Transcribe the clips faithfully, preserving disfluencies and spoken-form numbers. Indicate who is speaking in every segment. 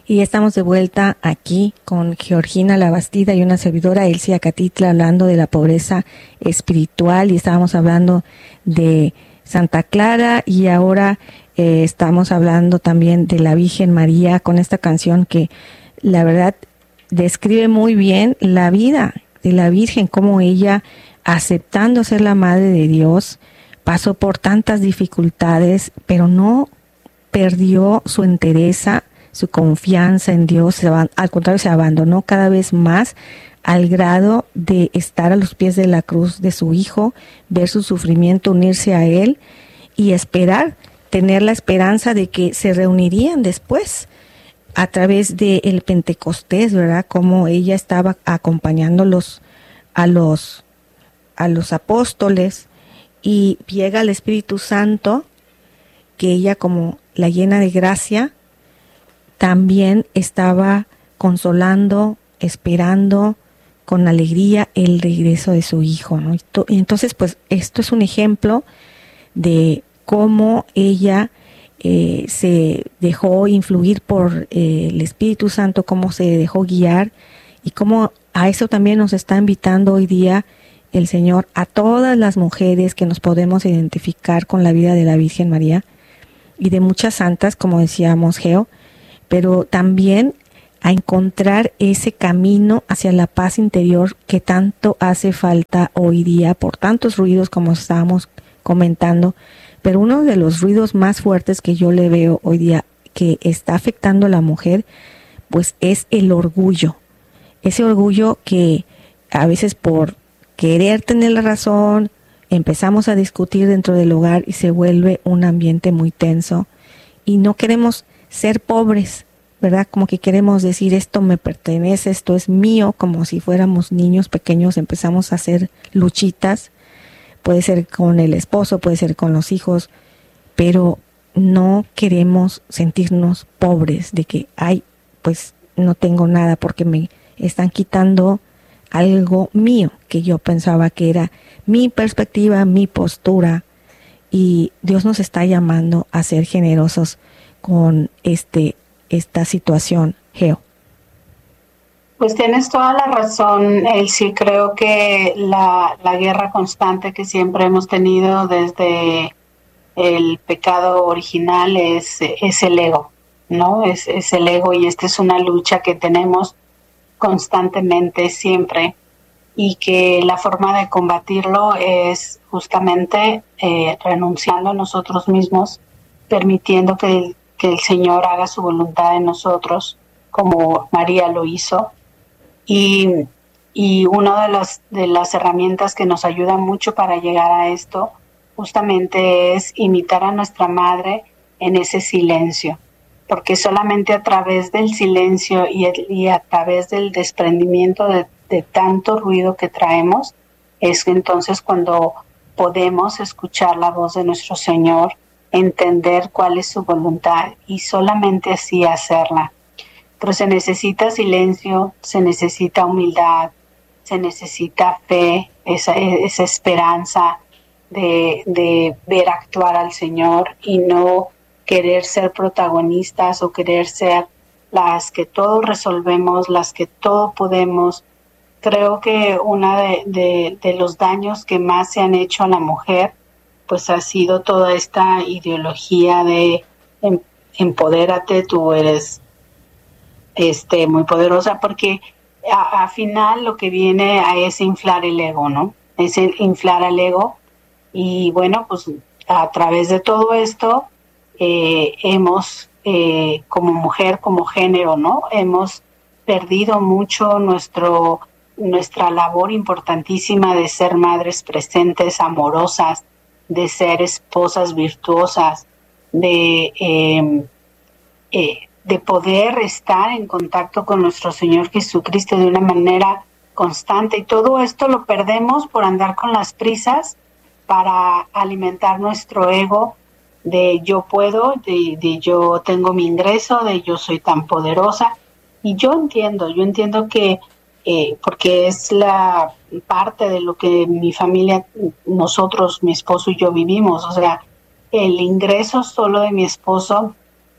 Speaker 1: Y estamos de vuelta aquí con Georgina Labastida y una servidora, Elsie Acatitla, hablando de la pobreza espiritual, y estábamos hablando de Santa Clara, y ahora eh, estamos hablando también de la Virgen María con esta canción que la verdad describe muy bien la vida de la Virgen, cómo ella, aceptando ser la Madre de Dios, pasó por tantas dificultades, pero no perdió su entereza, su confianza en Dios. Se, al contrario, se abandonó cada vez más al grado de estar a los pies de la cruz de su Hijo, ver su sufrimiento, unirse a Él y esperar, tener la esperanza de que se reunirían después a través del Pentecostés, ¿verdad? Como ella estaba acompañándolos a los, a los apóstoles, y llega el Espíritu Santo, que ella, como la llena de gracia, también estaba consolando, esperando con alegría el regreso de su Hijo, ¿no? Y entonces, pues, esto es un ejemplo de cómo ella eh, se dejó influir por eh, el Espíritu Santo, cómo se dejó guiar, y cómo a eso también nos está invitando hoy día el Señor, a todas las mujeres que nos podemos identificar con la vida de la Virgen María y de muchas santas, como decíamos, Geo, pero también a encontrar ese camino hacia la paz interior que tanto hace falta hoy día por tantos ruidos como estábamos comentando. Pero uno de los ruidos más fuertes que yo le veo hoy día que está afectando a la mujer, pues es el orgullo. Ese orgullo que a veces por querer tener la razón, empezamos a discutir dentro del hogar y se vuelve un ambiente muy tenso, y no queremos ser pobres, ¿verdad? Como que queremos decir, esto me pertenece, esto es mío, como si fuéramos niños pequeños. Empezamos a hacer luchitas, puede ser con el esposo, puede ser con los hijos, pero no queremos sentirnos pobres, de que, ay, pues no tengo nada porque me están quitando algo mío, que yo pensaba que era mi perspectiva, mi postura. Y Dios nos está llamando a ser generosos con este esta situación, Geo.
Speaker 2: Pues tienes toda la razón, Elsie. Creo que la, la guerra constante que siempre hemos tenido desde el pecado original es, es el ego, ¿no? Es, es el ego, y esta es una lucha que tenemos constantemente, siempre, y que la forma de combatirlo es justamente eh, renunciando a nosotros mismos, permitiendo que el, que el Señor haga su voluntad en nosotros, como María lo hizo. Y, y una de las, de las herramientas que nos ayuda mucho para llegar a esto justamente es imitar a nuestra madre en ese silencio, porque solamente a través del silencio y, el, y a través del desprendimiento de, de tanto ruido que traemos es entonces cuando podemos escuchar la voz de nuestro Señor, entender cuál es su voluntad y solamente así hacerla. Pero se necesita silencio, se necesita humildad, se necesita fe, esa, esa esperanza de, de ver actuar al Señor y no querer ser protagonistas o querer ser las que todo resolvemos, las que todo podemos. Creo que uno de, de, de los daños que más se han hecho a la mujer pues ha sido toda esta ideología de em, empodérate, tú eres este, muy poderosa, porque a, a final lo que viene a es inflar el ego, ¿no? Es el inflar el ego, y bueno, pues a través de todo esto eh, hemos, eh, como mujer, como género, ¿no? Hemos perdido mucho nuestro, nuestra labor importantísima de ser madres presentes, amorosas, de ser esposas virtuosas, de, eh, eh, de poder estar en contacto con nuestro Señor Jesucristo de una manera constante. Y todo esto lo perdemos por andar con las prisas para alimentar nuestro ego de yo puedo, de, de yo tengo mi ingreso, de yo soy tan poderosa. Y yo entiendo, yo entiendo que Eh, porque es la parte de lo que mi familia, nosotros, mi esposo y yo vivimos. O sea, el ingreso solo de mi esposo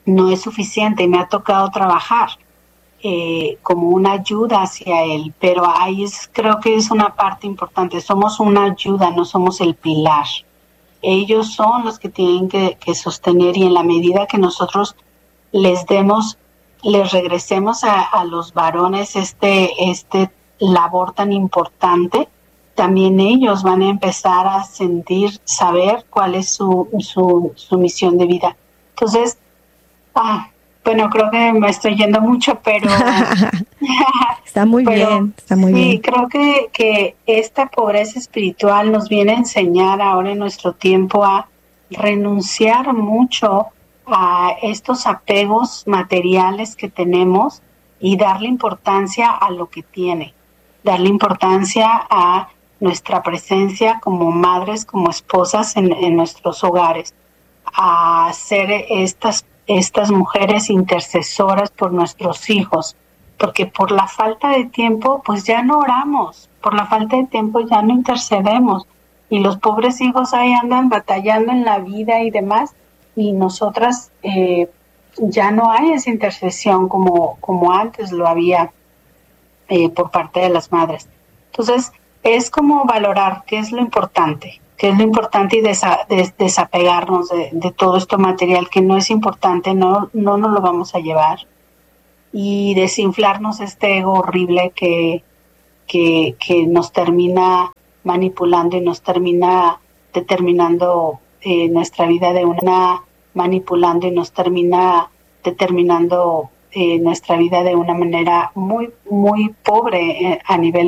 Speaker 2: no es suficiente y me ha tocado trabajar eh, como una ayuda hacia él, pero ahí es, creo que es una parte importante. Somos una ayuda, no somos el pilar. Ellos son los que tienen que, que sostener, y en la medida que nosotros les demos, les regresemos a, a los varones este, este labor tan importante, también ellos van a empezar a sentir, saber cuál es su, su, su misión de vida. Entonces, ah, bueno, creo que me estoy yendo mucho, pero...
Speaker 1: está muy
Speaker 2: pero,
Speaker 1: bien, está muy
Speaker 2: sí,
Speaker 1: bien.
Speaker 2: Sí, creo que, que esta pobreza espiritual nos viene a enseñar ahora en nuestro tiempo a renunciar mucho a estos apegos materiales que tenemos y darle importancia a lo que tiene, darle importancia a nuestra presencia como madres, como esposas en, en nuestros hogares, a ser estas, estas mujeres intercesoras por nuestros hijos, porque por la falta de tiempo pues ya no oramos, por la falta de tiempo ya no intercedemos, y los pobres hijos ahí andan batallando en la vida y demás, y nosotras eh, ya no hay esa intercesión como, como antes lo había eh, por parte de las madres. Entonces es como valorar qué es lo importante, qué es lo importante y desa, des, desapegarnos de, de todo esto material que no es importante, no, no nos lo vamos a llevar, y desinflarnos este ego horrible que, que, que nos termina manipulando y nos termina determinando eh, nuestra vida de una manipulando y nos termina determinando eh, nuestra vida de una manera muy muy pobre eh, a nivel